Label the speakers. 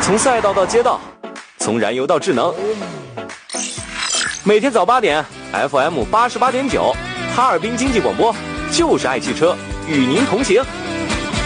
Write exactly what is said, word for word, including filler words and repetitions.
Speaker 1: 从赛道到街道，从燃油到智能。每天早八点 ，F M 八十八点九，哈尔滨经济广播，就是爱汽车，与您同行。